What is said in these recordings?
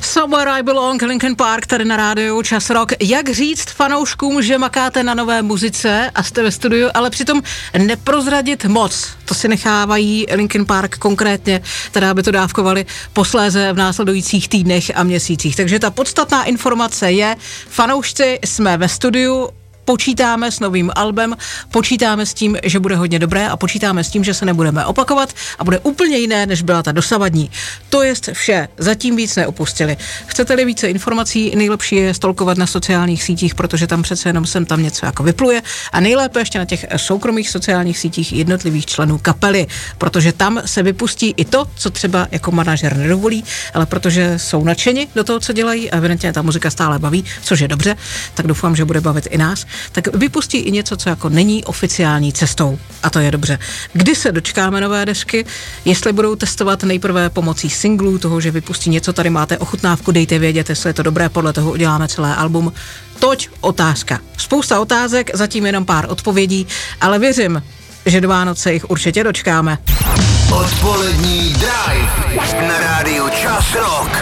Somewhere I Belong, Linkin Park, tady na rádiu Čas Rock. Jak říct fanouškům, že makáte na nové muzice a jste ve studiu, ale přitom neprozradit moc. To si nechávají Linkin Park konkrétně, teda aby to dávkovali posléze v následujících týdnech a měsících. Takže ta podstatná informace je, fanoušci jsme ve studiu, počítáme s novým albem, počítáme s tím, že bude hodně dobré a počítáme s tím, že se nebudeme opakovat a bude úplně jiné, než byla ta dosavadní. To jest vše, zatím víc neopustili. Chcete-li více informací, nejlepší je stolkovat na sociálních sítích, protože tam přece jenom sem tam něco jako vypluje a nejlépe ještě na těch soukromých sociálních sítích jednotlivých členů kapely, protože tam se vypustí i to, co třeba jako manažer nedovolí, ale protože jsou nadšeni do toho, co dělají a evidentně ta muzika stále baví, což je dobře, tak doufám, že bude bavit i nás. Tak vypustí i něco, co jako není oficiální cestou. A to je dobře. Kdy se dočkáme nové desky? Jestli budou testovat nejprve pomocí singlů, toho, že vypustí něco, tady máte ochutnávku, dejte vědět, jestli je to dobré, podle toho uděláme celé album. Toť otázka. Spousta otázek, zatím jenom pár odpovědí, ale věřím, že do Vánoce jich určitě dočkáme. Odpolední drive na rádiu Čas Rock.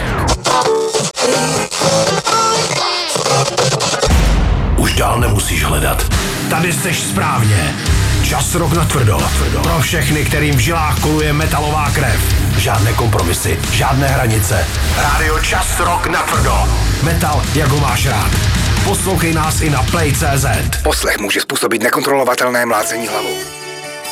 Už dál nemusíš hledat. Tady seš správně. Čas Rock natvrdo. Pro všechny, kterým v žilách koluje metalová krev. Žádné kompromisy, žádné hranice. Rádio Čas Rock natvrdo. Metal, jak ho máš rád. Poslouchej nás i na Play.cz. Poslech může způsobit nekontrolovatelné mlácení hlavou.